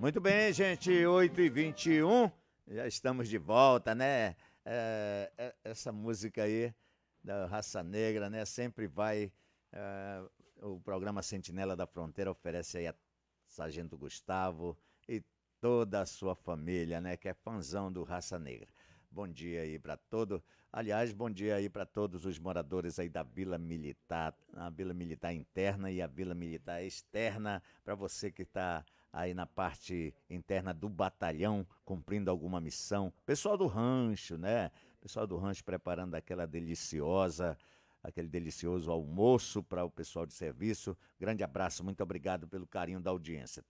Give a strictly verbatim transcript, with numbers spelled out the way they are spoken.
Muito bem, gente, oito e vinte e um, já estamos de volta, né? É, é, essa música aí da Raça Negra, né? Sempre vai. É, o programa Sentinela da Fronteira oferece aí a Sargento Gustavo e toda a sua família, né? Que é fãzão do Raça Negra. Bom dia aí para todo. Aliás, bom dia aí para todos os moradores aí da Vila Militar, a Vila Militar interna e a Vila Militar externa, para você que está aí na parte interna do batalhão, cumprindo alguma missão. Pessoal do rancho, né? Pessoal do rancho preparando aquela deliciosa, aquele delicioso almoço para o pessoal de serviço. Grande abraço, muito obrigado pelo carinho da audiência.